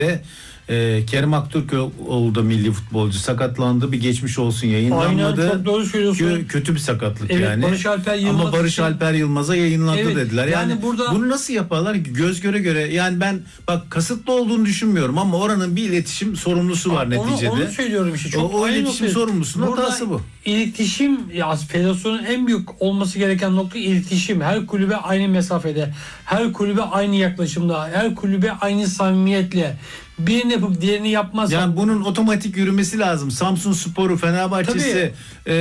Kerim Aktürkoğlu da milli futbolcu sakatlandı, bir geçmiş olsun yayınlanmadı. Aynen, çok doğru söylüyorsun. Kötü bir sakatlık evet, yani. Barış Alper Yılmaz ama Barış Alper Yılmaz'a yayınlandı evet, dediler. Yani burada bunu nasıl yaparlar ki göz göre göre? Yani ben bak kasıtlı olduğunu düşünmüyorum ama oranın bir iletişim sorumlusu var neticede. Onu söylüyorum işte. Çok o iletişim sorumlusunun hatası bu. İletişim ya federasyonun en büyük olması gereken nokta iletişim. Her kulübe aynı mesafede, her kulübe aynı yaklaşımda, her kulübe aynı samimiyetle. Birini yapıp diğerini yapmaz. Yani bunun otomatik yürümesi lazım. Samsunspor'u, Fenerbahçe'si,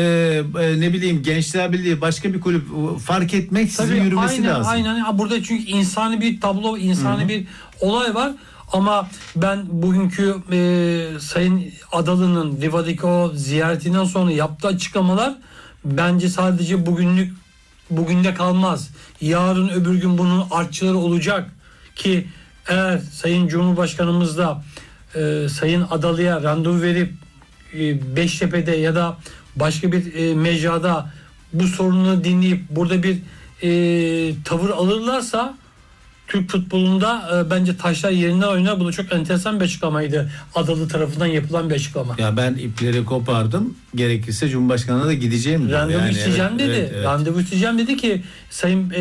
ne bileyim Gençler Birliği, başka bir kulüp fark etmeksizin yürümesi lazım. Aynen. Burada çünkü insani bir tablo, insani bir olay var. Ama ben bugünkü Sayın Adalı'nın Riva'daki o ziyaretinden sonra yaptığı açıklamalar bence sadece bugünde kalmaz. Yarın öbür gün bunun artçıları olacak ki eğer Sayın Cumhurbaşkanımız da Sayın Adalı'ya randevu verip Beştepe'de ya da başka bir mecrada bu sorunu dinleyip burada bir tavır alırlarsa Türk futbolunda bence taşlar yerinden oynar. Bu da çok enteresan bir açıklamaydı. Adalı tarafından yapılan bir açıklama. Ya ben ipleri kopardım. Gerekirse Cumhurbaşkanı'na da gideceğim. Randevu isteyeceğim dedi. Evet. Randevu isteyeceğim dedi ki Sayın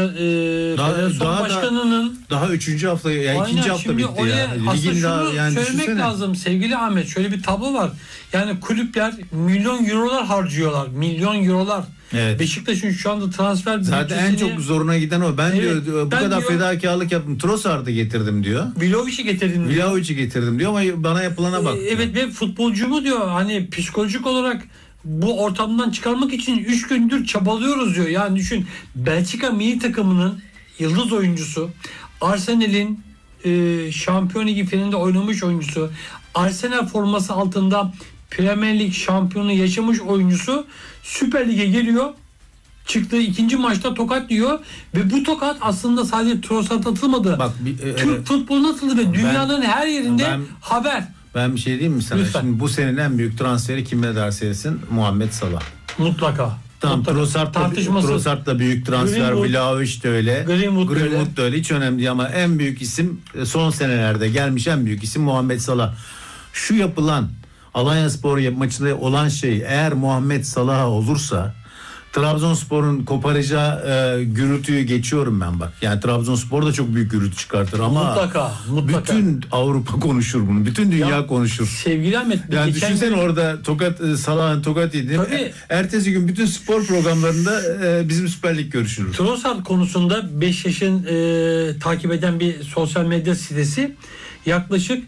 Federasyon Başkanı'nın daha 3. hafta ya 2. hafta bitti ya. Ligin daha yani söylemek lazım sevgili Ahmet. Şöyle bir tablo var. Yani kulüpler milyon eurolar harcıyorlar. Milyon eurolar. Evet. Beşiktaş'ın şu anda transfer zaten en çok zoruna giden o. Ben diyor bu kadar fedakarlık yaptım. Trossard'ı getirdim diyor. Vlahovic'i getirdim diyor ama bana yapılana bak. Evet ve futbolcumu diyor hani psikolojik olarak bu ortamdan çıkarmak için 3 gündür çabalıyoruz diyor. Yani düşün Belçika milli takımının yıldız oyuncusu, Arsenal'in Şampiyon Ligi finalinde oynamış oyuncusu, Arsenal forması altında Premier Lig şampiyonu yaşamış oyuncusu Süper Lig'e geliyor. Çıktığı 2. maçta tokat diyor ve bu tokat aslında sadece Trossard atılmadı. Bak, Türk futboluna atıldı ve dünyanın her yerinde haber. Ben bir şey diyeyim mi sana? Lütfen. Şimdi bu senenin en büyük transferi kim ne derse etsin Muhammed Salah. Mutlaka. Tamam, Trossard da büyük transfer. Vlahovic de öyle. Greenwood da öyle. Hiç önemli değil ama en büyük isim son senelerde gelmiş en büyük isim Muhammed Salah. Şu yapılan Alanyaspor maçında olan şey eğer Muhammed Salah olursa Trabzonspor'un koparacağı gürültüyü geçiyorum ben bak. Yani Trabzonspor da çok büyük gürültü çıkartır ama mutlaka. Bütün Avrupa konuşur bunu. Bütün dünya konuşur. Sevgili Ahmet. Yani düşünsene orada Salah'ın tokat yediğini. Ertesi gün bütün spor programlarında bizim Süper Lig görüşürüz. Trossard konusunda 5 yaşın takip eden bir sosyal medya sitesi yaklaşık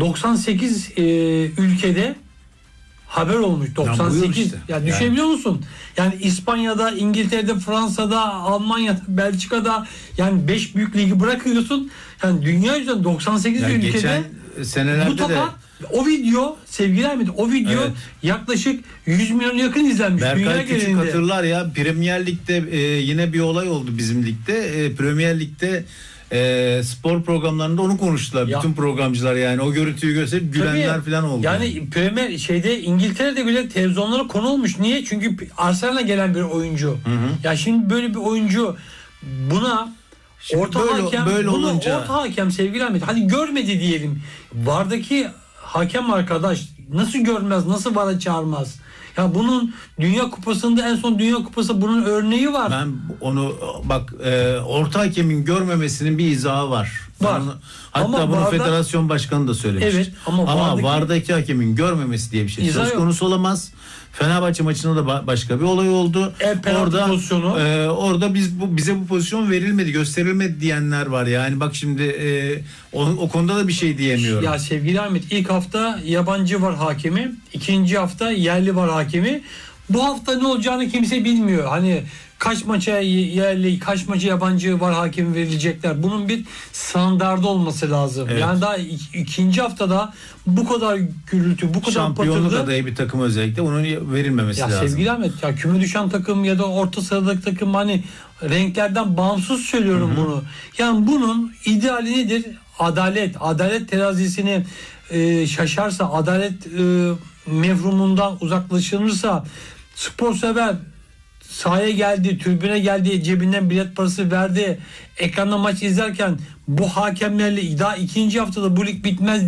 98 ülkede haber olmuş. 98. Işte. Ya düşünebiliyor musun? Yani İspanya'da, İngiltere'de, Fransa'da, Almanya'da, Belçika'da yani 5 büyük ligi bırakıyorsun. Yani dünya üzerinde 98 ülkede geçen senelerde bu tokat, o video sevgili Ahmet evet. Yaklaşık 100 milyon yakın izlenmiş. Berkay Küçük hatırlar ya Premier Lig'de yine bir olay oldu bizim ligde. Premier Lig'de spor programlarında onu konuştular. Ya. Bütün programcılar yani o görüntüyü gösterip gülenler falan oldu. Yani Premier İngiltere'de bile televizyonlara konu olmuş. Niye? Çünkü Arsenal'a gelen bir oyuncu. Hı. Ya şimdi böyle bir oyuncu buna şimdi orta hakem sevgili Ahmet hadi görmedi diyelim. VAR'daki hakem arkadaş nasıl görmez, nasıl VAR'a çağırmaz? Ya bunun Dünya Kupası'nda en son Dünya Kupası bunun örneği var. Ben onu bak orta hakemin görmemesinin bir izahı var. Hatta bunu federasyon başkanı da söylemiş. Evet ama VAR'daki hakemin görmemesi diye bir şey söz konusu olamaz. Fenerbahçe maçında da başka bir olay oldu. Orada bize bu pozisyon verilmedi, gösterilmedi diyenler var. Yani bak şimdi o konuda da bir şey diyemiyorum. Ya sevgili Ahmet ilk hafta yabancı var hakemi, ikinci hafta yerli var hakemi. Bu hafta ne olacağını kimse bilmiyor. Hani kaç maça yerli, kaç maça yabancı var hakemi verilecekler. Bunun bir standardı olması lazım. Evet. Yani daha ikinci haftada bu kadar gürültü, bu kadar şampiyonluk adayı bir takım özellikle bunun verilmemesi lazım. Ya sevgili Ahmet ya küme düşen takım ya da orta sıradaki takım hani renklerden bağımsız söylüyorum bunu. Yani bunun ideali nedir? Adalet terazisini şaşarsa, adalet mevhumundan uzaklaşılırsa spor sever sahaya geldi, tribüne geldi, cebinden bilet parası verdi, ekranda maç izlerken bu hakemlerle daha ikinci haftada bu lig bitmez